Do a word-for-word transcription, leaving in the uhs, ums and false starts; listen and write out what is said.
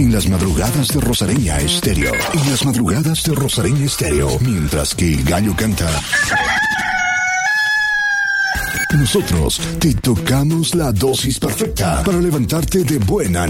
en las madrugadas de Rosareña Estéreo. En las madrugadas de Rosareña Estéreo, mientras que el gallo canta, nosotros te tocamos la dosis perfecta para levantarte de buen ánimo.